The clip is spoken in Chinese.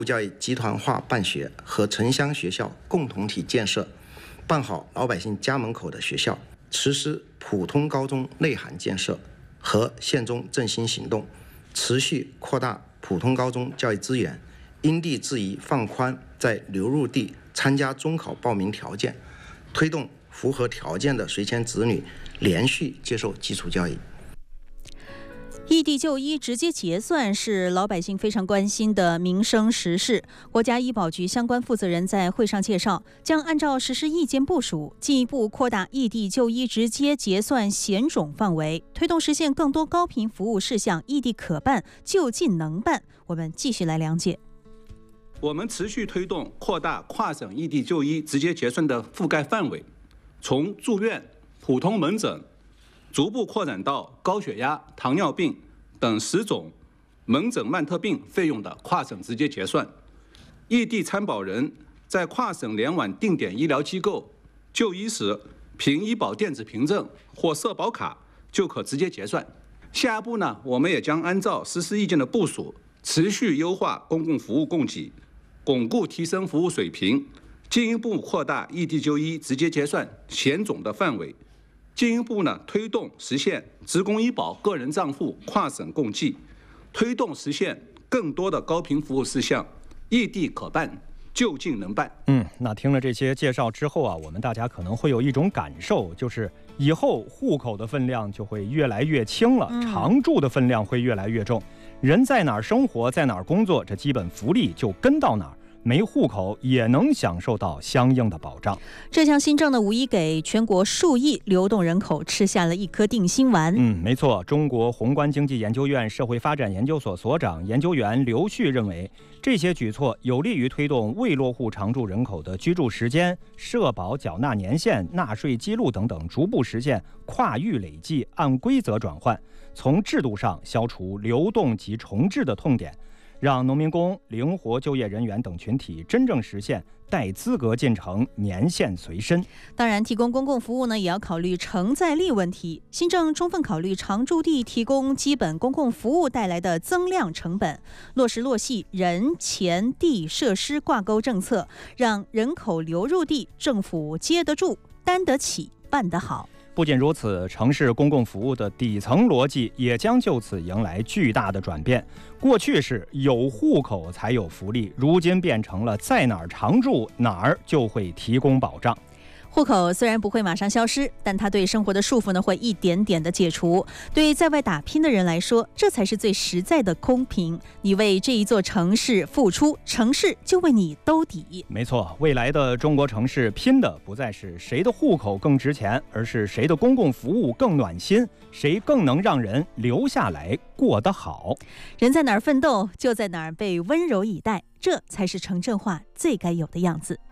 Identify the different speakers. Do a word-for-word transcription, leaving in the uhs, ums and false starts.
Speaker 1: 教育集团化办学和城乡学校共同体建设，办好老百姓家门口的学校，实施普通高中内涵建设和县中振兴行动，持续扩大普通高中教育资源，因地制宜放宽在流入地参加中考报名条件，推动符合条件的随迁子女连续接受基础教育。
Speaker 2: 异地就医直接结算是老百姓非常关心的民生时事。国家医保局相关负责人在会上介绍，将按照实施意见部署，进一步扩大异地就医直接结算险种范围，推动实现更多高频服务事项异地可办、就近能办。我们继续来了解。
Speaker 3: 我们持续推动扩大跨省异地就医直接结算的覆盖范围，从住院、普通门诊逐步扩展到高血压、糖尿病等十种门诊慢特病费用的跨省直接结算。异地参保人在跨省联网定点医疗机构就医时，凭医保电子凭证或社保卡就可直接结算。下一步呢，我们也将按照实施意见的部署，持续优化公共服务供给，巩固提升服务水平，进一步扩大异地就医直接结算险种的范围。进一步呢，推动实现职工医保个人账户跨省共计，推动实现更多的高频服务事项异地可办、就近能办。
Speaker 4: 嗯，那听了这些介绍之后啊，我们大家可能会有一种感受，就是以后户口的分量就会越来越轻了，
Speaker 2: 嗯、
Speaker 4: 常住的分量会越来越重。人在哪儿生活，在哪儿工作，这基本福利就跟到哪儿。没户口也能享受到相应的保障。
Speaker 2: 这项新政呢，无疑给全国数亿流动人口吃下了一颗定心丸。
Speaker 4: 嗯，没错。中国宏观经济研究院社会发展研究所所长研究员刘旭认为，这些举措有利于推动未落户常住人口的居住时间、社保缴纳年限、纳税记录等等，逐步实现跨域累计、按规则转换，从制度上消除流动及重置的痛点，让农民工、灵活就业人员等群体真正实现带资格进城、年限随身。
Speaker 2: 当然，提供公共服务呢，也要考虑承载力问题。新政充分考虑常住地提供基本公共服务带来的增量成本，落实落细人、钱、地、设施挂钩政策，让人口流入地政府接得住、担得起、办得好。
Speaker 4: 不仅如此，城市公共服务的底层逻辑也将就此迎来巨大的转变。过去是有户口才有福利，如今变成了在哪儿常住哪儿就会提供保障。
Speaker 2: 户口虽然不会马上消失，但它对生活的束缚呢，会一点点的解除。对在外打拼的人来说，这才是最实在的公平。你为这一座城市付出，城市就为你兜底。
Speaker 4: 没错，未来的中国城市拼的不再是谁的户口更值钱，而是谁的公共服务更暖心，谁更能让人留下来过得好。
Speaker 2: 人在哪儿奋斗，就在哪儿被温柔以待，这才是城镇化最该有的样子。